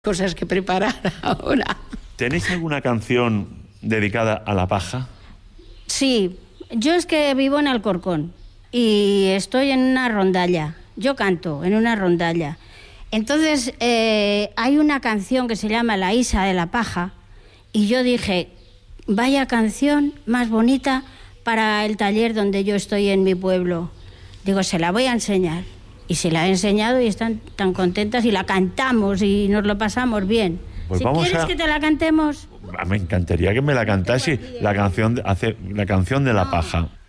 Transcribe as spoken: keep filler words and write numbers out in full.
cosas que preparar ahora. ¿Tenéis alguna canción dedicada a la paja? Sí, yo es que vivo en Alcorcón y estoy en una rondalla. Yo canto en una rondalla. Entonces eh, hay una canción que se llama La Isa de la Paja y yo dije, vaya canción más bonita para el taller donde yo estoy en mi pueblo. Digo, se la voy a enseñar. Y se la he enseñado y están tan contentas y la cantamos y nos lo pasamos bien. Pues si vamos quieres a... que te la cantemos... Me encantaría que me la cantase, la canción, de, hace, la canción de la paja.